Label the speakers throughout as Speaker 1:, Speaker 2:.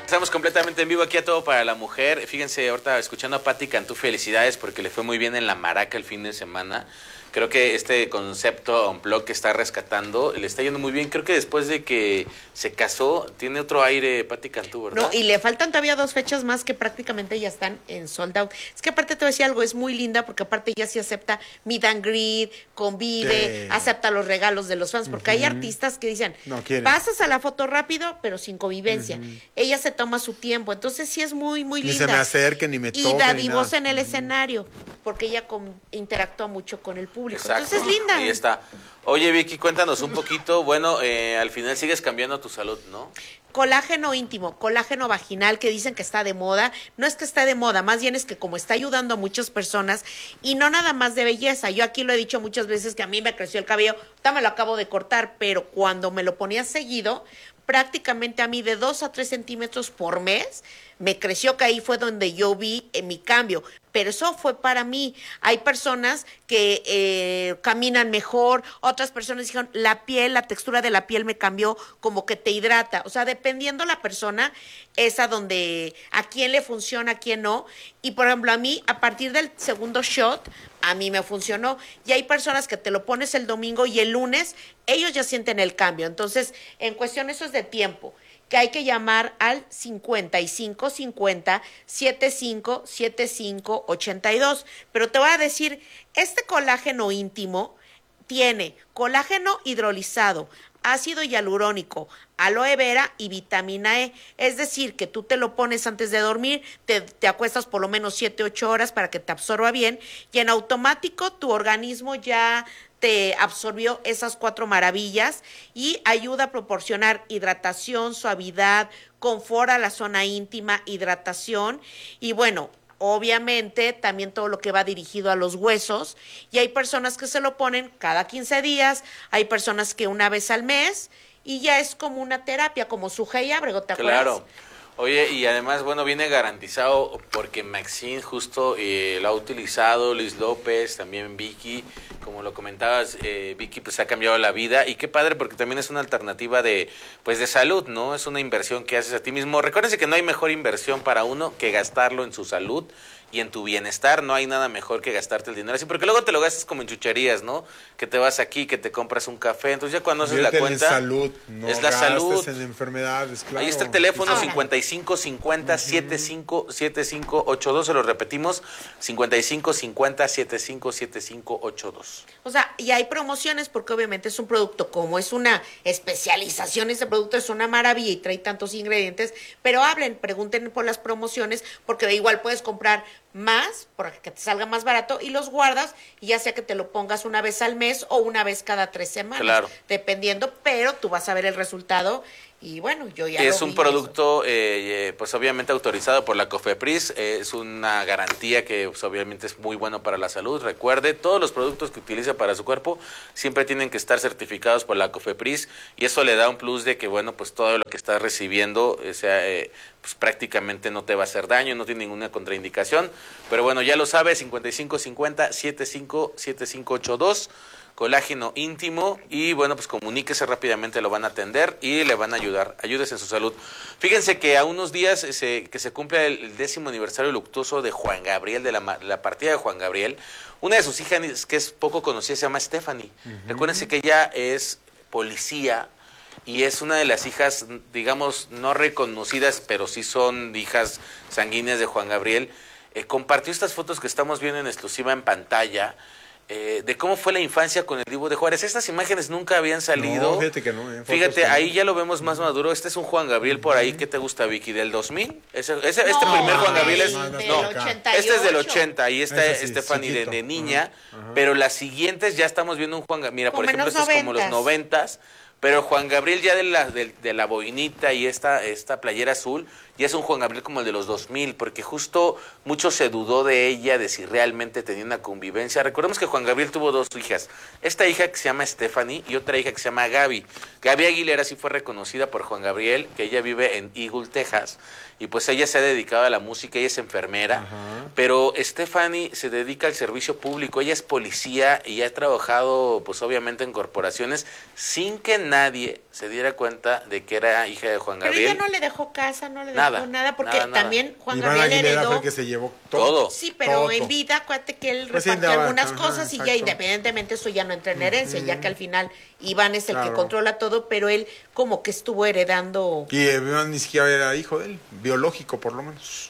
Speaker 1: Estamos completamente en vivo aquí a Todo para la Mujer. Fíjense, ahorita escuchando a Patti Cantú, felicidades porque le fue muy bien en la Maraca el fin de semana. Creo que este concepto Unplugged que está rescatando le está yendo muy bien. Creo que después de que se casó, tiene otro aire Patti Cantú, ¿verdad?
Speaker 2: No, y le faltan todavía 2 fechas más que prácticamente ya están en sold out. Es que aparte te voy a decir algo, es muy linda porque aparte ya sí acepta meet and greet, convive, acepta los regalos de los fans, porque hay artistas que dicen,
Speaker 3: no quieren.
Speaker 2: Pasas a la foto rápido, pero sin convivencia. Ella se toma su tiempo, entonces sí es muy, muy linda.
Speaker 3: Ni se me acerque, ni me toque,
Speaker 2: y dadivosa en el escenario, porque ella interactúa mucho con el público.
Speaker 1: Exacto.
Speaker 2: Entonces es linda.
Speaker 1: Ahí está. Oye, Vicky, cuéntanos un poquito. Bueno, al final sigues cambiando tu salud, ¿no?
Speaker 2: Colágeno íntimo, colágeno vaginal, que dicen que está de moda. No es que está de moda, más bien es que como está ayudando a muchas personas y no nada más de belleza. Yo aquí lo he dicho muchas veces que a mí me creció el cabello, ahorita me lo acabo de cortar, pero cuando me lo ponía seguido, prácticamente a mí de 2 a 3 centímetros por mes, me creció, que ahí fue donde yo vi mi cambio. Pero eso fue para mí. Hay personas que caminan mejor, otras personas dijeron, la textura de la piel me cambió, como que te hidrata. O sea, dependiendo la persona, es a quién le funciona, a quién no. Y por ejemplo, a mí, a partir del segundo shot, a mí me funcionó. Y hay personas que te lo pones el domingo y el lunes, ellos ya sienten el cambio. Entonces, en cuestión eso es de tiempo, que hay que llamar al 5550-757582. Pero te voy a decir, este colágeno íntimo tiene colágeno hidrolizado, ácido hialurónico, aloe vera y vitamina E. Es decir, que tú te lo pones antes de dormir, te acuestas por lo menos 7-8 horas para que te absorba bien y en automático tu organismo ya te absorbió esas 4 maravillas y ayuda a proporcionar hidratación, suavidad, confort a la zona íntima, hidratación y bueno, obviamente también todo lo que va dirigido a los huesos y hay personas que se lo ponen cada 15 días, hay personas que una vez al mes y ya es como una terapia, como su Hey Abrego, ¿te acuerdas?
Speaker 1: Claro. Oye, y además, bueno, viene garantizado porque Maxine justo lo ha utilizado, Luis López, también Vicky, como lo comentabas, Vicky pues ha cambiado la vida y qué padre porque también es una alternativa de salud, ¿no? Es una inversión que haces a ti mismo. Recuérdense que no hay mejor inversión para uno que gastarlo en su salud y en tu bienestar. No hay nada mejor que gastarte el dinero así, porque luego te lo gastas como en chucherías, ¿no? Que te vas aquí, que te compras un café, entonces ya cuando haces la cuenta,
Speaker 3: en salud, no
Speaker 1: es la salud.
Speaker 3: En enfermedades, claro.
Speaker 1: Ahí está el teléfono 5550-757582, se lo repetimos, 5550-757582.
Speaker 2: O sea, y hay promociones porque obviamente es un producto, como es una especialización, ese producto es una maravilla y trae tantos ingredientes, pero pregunten por las promociones porque igual puedes comprar más para que te salga más barato y los guardas y ya sea que te lo pongas una vez al mes o una vez cada 3 semanas,
Speaker 1: claro,
Speaker 2: dependiendo, pero tú vas a ver el resultado. Y bueno, yo ya
Speaker 1: es un producto, pues obviamente autorizado por la COFEPRIS, es una garantía que pues, obviamente es muy bueno para la salud. Recuerde, todos los productos que utiliza para su cuerpo siempre tienen que estar certificados por la COFEPRIS y eso le da un plus de que, bueno, pues todo lo que estás recibiendo, pues prácticamente no te va a hacer daño, no tiene ninguna contraindicación. Pero bueno, ya lo sabe, 5550-757582. Colágeno íntimo y bueno, pues comuníquese rápidamente, lo van a atender y le van a ayudar, ayúdese en su salud. Fíjense que a unos días que se cumple el 10º aniversario luctuoso de Juan Gabriel, de la partida de Juan Gabriel, una de sus hijas que es poco conocida se llama Stephanie. Recuérdense que ella es policía y es una de las hijas, digamos, no reconocidas, pero sí son hijas sanguíneas de Juan Gabriel. Compartió estas fotos que estamos viendo en exclusiva en pantalla, de cómo fue la infancia con el Divo de Juárez. Estas imágenes nunca habían salido.
Speaker 3: No, fíjate que no.
Speaker 1: Fíjate, ahí ya lo vemos más maduro. Este es un Juan Gabriel por ahí. ¿Qué te gusta, Vicky? ¿Del 2000? Este primer Juan Gabriel es...
Speaker 2: No,
Speaker 1: este es del 80. Ahí está Stephanie de niña. Pero las siguientes ya estamos viendo un Juan Gabriel. Mira, por ejemplo, este es como los 90s. Pero Juan Gabriel ya de la boinita y esta playera azul, ya es un Juan Gabriel como el de los 2000, porque justo mucho se dudó de ella, de si realmente tenía una convivencia. Recordemos que Juan Gabriel tuvo 2 hijas, esta hija que se llama Stephanie y otra hija que se llama Gaby. Gaby Aguilera sí fue reconocida por Juan Gabriel, que ella vive en Eagle, Texas, y pues ella se ha dedicado a la música, ella es enfermera, pero Stephanie se dedica al servicio público, ella es policía y ha trabajado pues obviamente en corporaciones sin que nadie se diera cuenta de que era hija de Juan
Speaker 2: Pero
Speaker 1: Gabriel.
Speaker 2: ella no le dejó casa, no le
Speaker 1: Nada,
Speaker 2: dejó nada, porque
Speaker 1: nada, nada.
Speaker 2: también Juan
Speaker 3: Iván
Speaker 2: Gabriel
Speaker 3: Aguilera fue
Speaker 2: heredó.
Speaker 3: el que se llevó
Speaker 1: Todo.
Speaker 2: Sí, pero
Speaker 3: Todo.
Speaker 2: en vida, acuérdate que él
Speaker 3: Pues sí,
Speaker 2: repartió
Speaker 3: andaba,
Speaker 2: algunas
Speaker 3: ajá,
Speaker 2: cosas y ya
Speaker 3: exacto.
Speaker 2: independientemente eso ya no entra en herencia, ya que al final Iván es el que
Speaker 3: Claro.
Speaker 2: controla todo, pero él como que estuvo heredando.
Speaker 3: Y Iván ni siquiera era hijo de él, biológico por lo menos.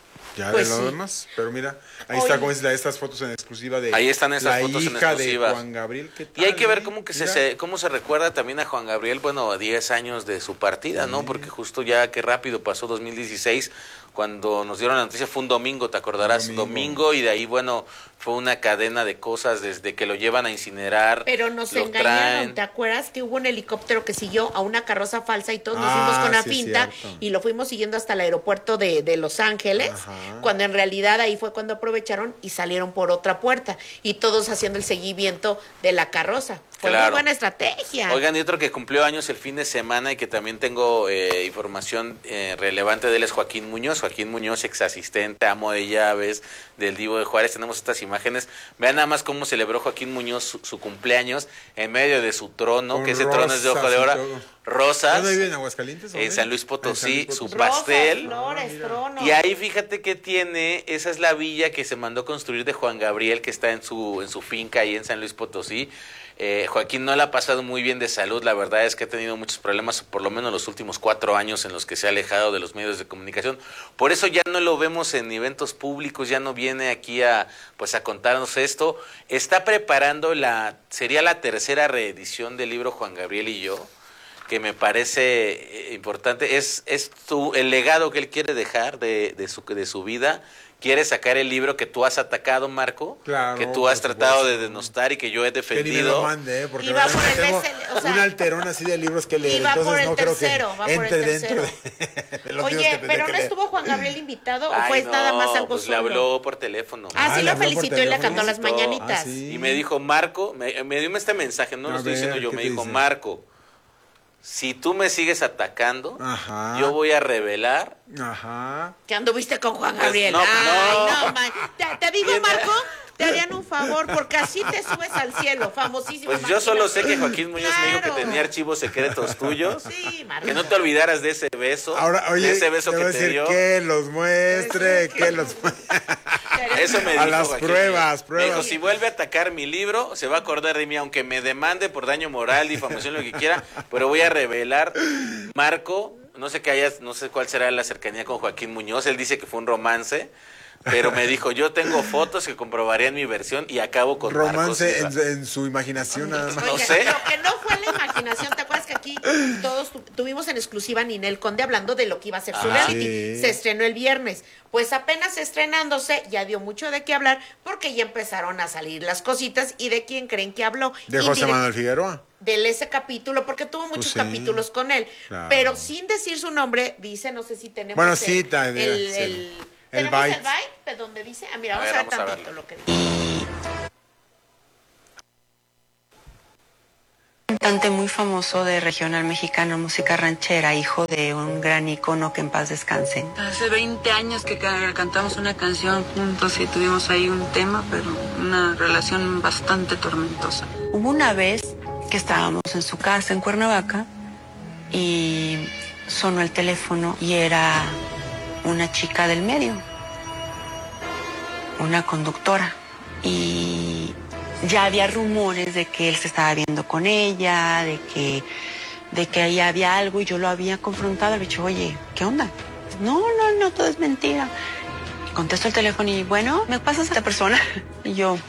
Speaker 3: Ya
Speaker 2: Pues
Speaker 3: de lo
Speaker 2: sí.
Speaker 3: demás, pero mira, ahí
Speaker 2: Oye.
Speaker 3: está como es estas fotos en exclusiva de
Speaker 1: Ahí están esas
Speaker 3: la
Speaker 1: fotos en
Speaker 3: hija
Speaker 1: exclusiva.
Speaker 3: de Juan Gabriel. ¿Qué
Speaker 1: Y hay
Speaker 3: tal,
Speaker 1: que ver
Speaker 3: eh?
Speaker 1: cómo que
Speaker 3: Mira.
Speaker 1: cómo se recuerda también a Juan Gabriel, bueno, a 10 años de su partida, ¿no? Porque justo ya qué rápido pasó 2016, cuando nos dieron la noticia, fue un domingo, te acordarás, domingo, y de ahí, bueno, fue una cadena de cosas desde que lo llevan a incinerar.
Speaker 2: Pero nos
Speaker 1: lo
Speaker 2: engañaron,
Speaker 1: traen.
Speaker 2: ¿te acuerdas que hubo un helicóptero que siguió a una carroza falsa y todos nos
Speaker 3: Ah,
Speaker 2: fuimos con la
Speaker 3: sí,
Speaker 2: finta
Speaker 3: cierto.
Speaker 2: y lo fuimos siguiendo hasta el aeropuerto de Los Ángeles,
Speaker 3: Ajá.
Speaker 2: cuando en realidad ahí fue cuando aprovecharon y salieron por otra puerta y todos haciendo el seguimiento de la carroza. Fue muy
Speaker 1: Claro.
Speaker 2: buena estrategia.
Speaker 1: Oigan, y otro que cumplió años el fin de semana y que también tengo información relevante de él es Joaquín Muñoz. Joaquín Muñoz, ex asistente, amo de llaves del Divo de Juárez. Tenemos estas imágenes. Vean nada más cómo celebró Joaquín Muñoz su cumpleaños en medio de su trono,
Speaker 3: Con
Speaker 1: que ese trono es de hoja
Speaker 3: rosas
Speaker 1: de
Speaker 3: y
Speaker 1: oro.
Speaker 3: todo.
Speaker 1: Rosas.
Speaker 3: ¿Dónde vive en Aguascalientes?
Speaker 1: En San Luis Potosí,
Speaker 3: En San Luis
Speaker 1: su
Speaker 2: Rosas,
Speaker 1: pastel.
Speaker 2: flores, tronos.
Speaker 1: Y ahí fíjate que tiene, esa es la villa que se mandó construir de Juan Gabriel, que está en su finca ahí en San Luis Potosí. Joaquín no la ha pasado muy bien de salud, la verdad es que ha tenido muchos problemas, por lo menos los últimos 4 años en los que se ha alejado de los medios de comunicación. Por eso ya no lo vemos en eventos públicos, ya no viene aquí a contarnos esto. Está preparando sería la tercera reedición del libro Juan Gabriel y yo, que me parece importante. Es el legado que él quiere dejar de su vida. Quiere sacar el libro que tú has atacado, Marco,
Speaker 3: Claro,
Speaker 1: que tú has
Speaker 3: por
Speaker 1: tratado
Speaker 3: supuesto.
Speaker 1: de denostar y que yo he
Speaker 3: Que ni me lo
Speaker 1: defendido.
Speaker 3: mande, porque
Speaker 2: Iba por el
Speaker 3: realmente tengo
Speaker 2: bestseller, o sea,
Speaker 3: un alterón así de libros que leer,
Speaker 2: iba por
Speaker 3: entonces
Speaker 2: el
Speaker 3: no creo
Speaker 2: tercero, va
Speaker 3: que
Speaker 2: por el
Speaker 3: entre dentro
Speaker 2: tercero.
Speaker 3: de los libros
Speaker 2: Oye,
Speaker 3: que tendría
Speaker 2: pero
Speaker 3: que
Speaker 2: ¿no
Speaker 3: leer.
Speaker 2: estuvo Juan Gabriel invitado o
Speaker 1: Ay,
Speaker 2: fue
Speaker 1: no,
Speaker 2: nada más algo
Speaker 1: pues le
Speaker 2: solo?
Speaker 1: habló por teléfono.
Speaker 2: Ah, sí
Speaker 3: le
Speaker 2: lo
Speaker 3: habló por
Speaker 2: felicitó y le
Speaker 3: teléfono.
Speaker 2: cantó las
Speaker 1: Felicitó.
Speaker 2: mañanitas.
Speaker 3: Ah, sí.
Speaker 1: Y me dijo, Marco, me dio este mensaje, no
Speaker 3: A
Speaker 1: lo estoy
Speaker 3: ver,
Speaker 1: diciendo yo,
Speaker 3: ¿qué
Speaker 1: me
Speaker 3: te
Speaker 1: dijo,
Speaker 3: dice?
Speaker 1: Marco, si tú me sigues atacando,
Speaker 3: Ajá.
Speaker 1: yo voy a revelar.
Speaker 3: Ajá.
Speaker 2: Que anduviste con Juan
Speaker 1: Pues
Speaker 2: Gabriel.
Speaker 1: no,
Speaker 2: Ay,
Speaker 1: no.
Speaker 2: no, man. Te digo,
Speaker 1: ¿Quién?
Speaker 2: Marco, te harían un favor, porque así te subes al cielo, famosísimo.
Speaker 1: Pues yo solo sé
Speaker 2: imagínate.
Speaker 1: que Joaquín Muñoz me dijo que
Speaker 2: Claro.
Speaker 1: tenía archivos secretos tuyos.
Speaker 2: Sí, Marco.
Speaker 1: Que no te olvidaras de ese beso.
Speaker 3: Ahora, oye,
Speaker 1: de ese beso
Speaker 3: le
Speaker 1: que
Speaker 3: voy a
Speaker 1: te
Speaker 3: decir
Speaker 1: dio.
Speaker 3: que los muestre, que los muestre.
Speaker 1: Eso me
Speaker 3: A
Speaker 1: dijo
Speaker 3: las
Speaker 1: Joaquín.
Speaker 3: pruebas,
Speaker 1: Me dijo,
Speaker 3: pruebas.
Speaker 1: si vuelve a atacar mi libro, se va a acordar de mí, aunque me demande por daño moral, difamación, lo que quiera, pero voy a revelar. Marco, no sé cuál será la cercanía con Joaquín Muñoz, él dice que fue un romance, pero me dijo, yo tengo fotos que comprobarían mi versión y acabo con Marcos
Speaker 3: Romance
Speaker 1: Silva.
Speaker 3: en su imaginación nada más.
Speaker 1: No
Speaker 2: Oye,
Speaker 1: sé.
Speaker 2: Lo que no fue la imaginación, ¿te acuerdas que aquí todos tuvimos en exclusiva a Ninel Conde hablando de lo que iba a ser su
Speaker 1: Ajá.
Speaker 2: reality?
Speaker 3: Sí.
Speaker 2: Se estrenó el viernes. Pues apenas estrenándose, ya dio mucho de qué hablar, porque ya empezaron a salir las cositas. ¿Y de quién creen que habló?
Speaker 3: De José Manuel Figueroa.
Speaker 2: De ese capítulo, porque tuvo muchos
Speaker 3: sí.
Speaker 2: capítulos con él.
Speaker 3: Claro.
Speaker 2: Pero sin decir su nombre, dice, no sé si tenemos
Speaker 3: Bueno,
Speaker 2: el,
Speaker 3: sí, también,
Speaker 2: el,
Speaker 3: sí.
Speaker 2: el,
Speaker 3: El
Speaker 2: ¿tenemos
Speaker 3: bite.
Speaker 2: el bite? ¿De dónde dice? Ah, mira,
Speaker 1: A
Speaker 2: vamos
Speaker 1: ver,
Speaker 2: a ver
Speaker 1: vamos a
Speaker 2: tantito
Speaker 1: verlo.
Speaker 2: lo que dice.
Speaker 4: Cantante muy famoso de regional mexicano, música ranchera, hijo de un gran ícono que en paz descanse.
Speaker 5: Hace 20 años que cantamos una canción juntos y tuvimos ahí un tema, pero una relación bastante tormentosa.
Speaker 4: Hubo una vez que estábamos en su casa en Cuernavaca y sonó el teléfono y era una chica del medio, una conductora, y ya había rumores de que él se estaba viendo con ella, de que ahí había algo, y yo lo había confrontado, le he dicho, oye, ¿qué onda? No, todo es mentira. Contesto el teléfono y, bueno, ¿me pasas a esta persona? Y yo,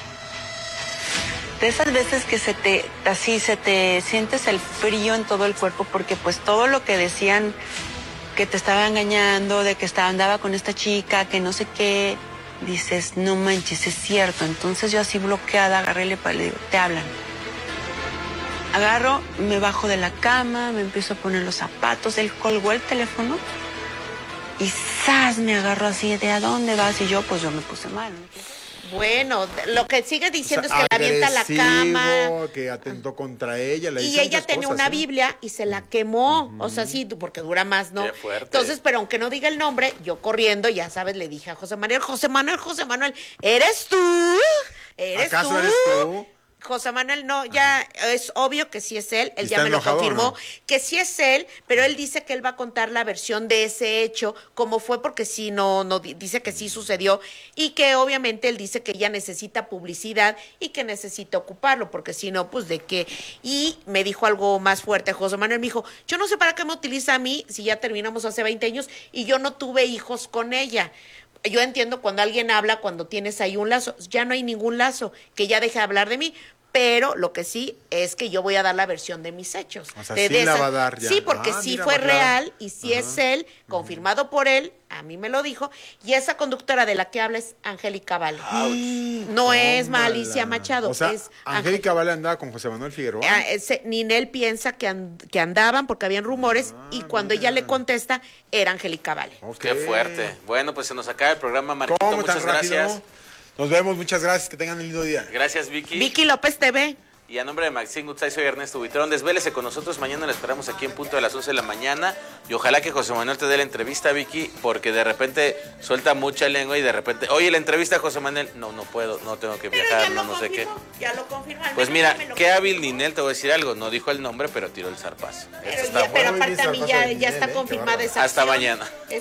Speaker 4: de esas veces que se te sientes el frío en todo el cuerpo, porque pues todo lo que decían que te estaba engañando, de que andaba con esta chica, que no sé qué, dices, no manches, es cierto. Entonces yo así bloqueada agarré y le digo, te hablan. Agarro, me bajo de la cama, me empiezo a poner los zapatos, él colgó el teléfono y ¡zas! Me agarró así de ¿a dónde vas? Y yo me puse mal, ¿no?
Speaker 2: Bueno, lo que sigue diciendo
Speaker 3: O sea,
Speaker 2: es que la avienta a la cama.
Speaker 3: agresivo, que atentó contra ella. Le
Speaker 2: Y
Speaker 3: hizo
Speaker 2: ella
Speaker 3: muchas
Speaker 2: tenía
Speaker 3: cosas,
Speaker 2: una
Speaker 3: ¿eh?
Speaker 2: Biblia y se la quemó. O sea, sí, porque dura más, ¿no?
Speaker 1: Qué fuerte.
Speaker 2: Entonces, pero aunque no diga el nombre, yo corriendo, ya sabes, le dije a José Manuel, ¿eres tú? ¿Eres
Speaker 3: ¿Acaso
Speaker 2: tú?
Speaker 3: eres tú?
Speaker 2: José Manuel no, ya es obvio que sí es él
Speaker 3: ¿Y
Speaker 2: ya
Speaker 3: está
Speaker 2: me lo
Speaker 3: enojado o
Speaker 2: confirmó,
Speaker 3: no?
Speaker 2: que sí es él, pero él dice que él va a contar la versión de ese hecho, cómo fue, porque sí, dice que sí sucedió, y que obviamente él dice que ella necesita publicidad y que necesita ocuparlo, porque si no, pues de qué. Y me dijo algo más fuerte, José Manuel me dijo, yo no sé para qué me utiliza a mí, si ya terminamos hace 20 años, y yo no tuve hijos con ella. Yo entiendo cuando alguien habla, cuando tienes ahí un lazo, ya no hay ningún lazo, que ya deje de hablar de mí, pero lo que sí es que yo voy a dar la versión de mis hechos.
Speaker 3: O sea, sí la va a dar ya.
Speaker 2: Sí, porque
Speaker 3: Ah,
Speaker 2: sí
Speaker 3: mira,
Speaker 2: fue
Speaker 3: va a aclarar.
Speaker 2: real y sí es él, confirmado por él, a mí me lo dijo, y esa conductora de la que habla es Angélica Vale. No es
Speaker 3: Tómala.
Speaker 2: Alicia Machado,
Speaker 3: O sea,
Speaker 2: es
Speaker 3: Angélica Vale andaba con José Manuel Figueroa.
Speaker 2: Ninel piensa que andaban porque habían rumores y cuando ella le contesta era Angélica Vale.
Speaker 3: Ok.
Speaker 1: Qué fuerte. Bueno, pues se nos acaba el programa, Marquito.
Speaker 3: ¿Cómo tan
Speaker 1: Muchas
Speaker 3: rápido?
Speaker 1: gracias.
Speaker 3: Nos vemos, muchas gracias, que tengan un lindo día.
Speaker 1: Gracias, Vicky.
Speaker 2: Vicky López TV.
Speaker 1: Y a nombre de Maxine Goodside, soy Ernesto Buitrón. Desvélese con nosotros. Mañana lo esperamos aquí en punto de las 11 de la mañana. Y ojalá que José Manuel te dé la entrevista, Vicky, porque de repente suelta mucha lengua y de repente, oye, la entrevista, José Manuel. No puedo, no tengo que viajar, no sé qué.
Speaker 2: Ya lo confirmó.
Speaker 1: Pues mira, qué hábil Ninel, te voy a decir algo. No dijo el nombre, pero tiró el zarpazo. Esto está
Speaker 2: Pero
Speaker 3: bueno.
Speaker 2: aparte a mí
Speaker 3: Muy bien,
Speaker 2: ya
Speaker 3: zarpazo de
Speaker 2: está
Speaker 3: Ninel,
Speaker 2: confirmada
Speaker 3: qué
Speaker 2: esa
Speaker 1: Hasta
Speaker 2: acción.
Speaker 1: mañana.